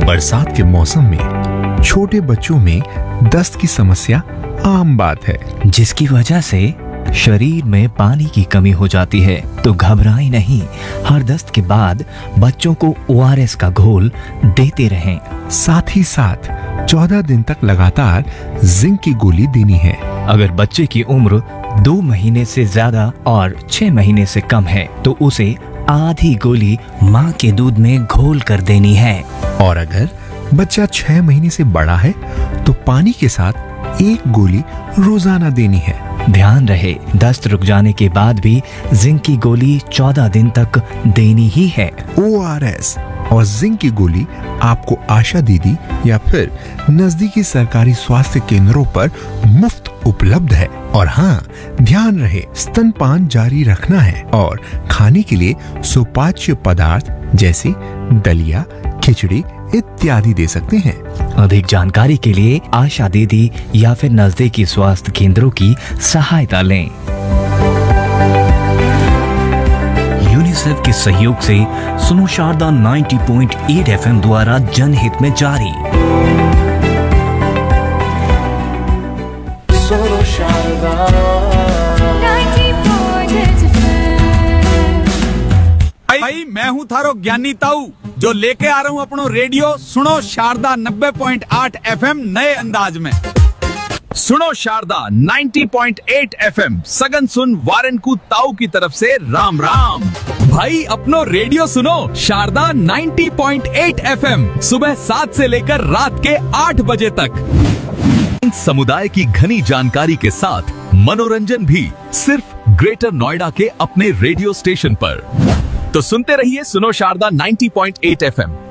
बरसात के मौसम में छोटे बच्चों में दस्त की समस्या आम बात है, जिसकी वजह से शरीर में पानी की कमी हो जाती है। तो घबराएं नहीं, हर दस्त के बाद बच्चों को ORS का घोल देते रहें। साथ ही साथ 14 दिन तक लगातार जिंक की गोली देनी है। अगर बच्चे की उम्र 2 महीने से ज्यादा और 6 महीने से कम है तो उसे आधी गोली माँ के दूध में घोल कर देनी है। और अगर बच्चा 6 महीने से बड़ा है तो पानी के साथ 1 गोली रोजाना देनी है। ध्यान रहे, दस्त रुक जाने के बाद भी जिंक की गोली 14 दिन तक देनी ही है। ORS और जिंक की गोली आपको आशा दीदी या फिर नजदीकी सरकारी स्वास्थ्य केंद्रों पर मुफ्त उपलब्ध है। और हाँ, ध्यान रहे, स्तनपान जारी रखना है और खाने के लिए सुपाच्य पदार्थ जैसे दलिया, खिचड़ी इत्यादि दे सकते हैं। अधिक जानकारी के लिए आशा दीदी या फिर नजदीकी स्वास्थ्य केंद्रों की सहायता लें। यूनिसेफ के सहयोग से सुनो शारदा 90.8 FM द्वारा जनहित में जारी। सुनो शारदा 90.8 भाई मैं हूँ थारो ज्ञानी ताऊ जो लेके आ रहा हूँ अपनो रेडियो सुनो शारदा 90.8 FM नए अंदाज में। सुनो शारदा 90.8 FM सगन सुन वारनकू ताऊ की तरफ से राम राम। भाई अपनो रेडियो सुनो शारदा 90.8 FM सुबह 7 से लेकर रात के 8 बजे तक। समुदाय की घनी जानकारी के साथ मनोरंजन भी सिर्फ ग्रेटर नोएडा के अपने रेडियो स्टेशन पर। तो सुनते रहिए सुनो शारदा 90.8 FM।